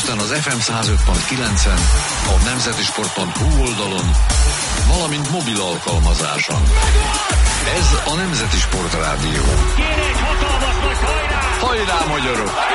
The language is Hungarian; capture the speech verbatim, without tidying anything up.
Budapesten az ef em száz öt pont kilencen, a nemzetisport pont hu oldalon, valamint mobil alkalmazáson. Ez a Nemzeti Sport Rádió. Kéne egy hatalmas nagy hajrá! Hajrá, magyarok!